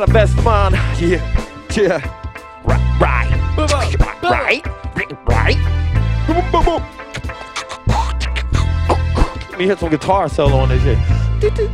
the best man. Yeah. Right. Let me hit some guitar solo on this shit.